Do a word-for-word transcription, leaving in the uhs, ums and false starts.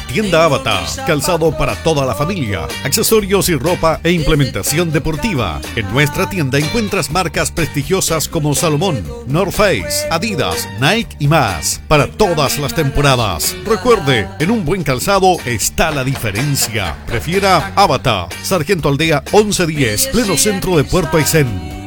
Tienda Avatar, calzado para toda la familia, accesorios y ropa e implementación deportiva. En nuestra tienda encuentras marcas prestigiosas como Salomón, North Face, Adidas, Nike y más, para todas las temporadas. Recuerde, en un buen calzado está la diferencia. Prefiera Avatar, Sargento Aldea once diez, pleno centro de Puerto Aysén.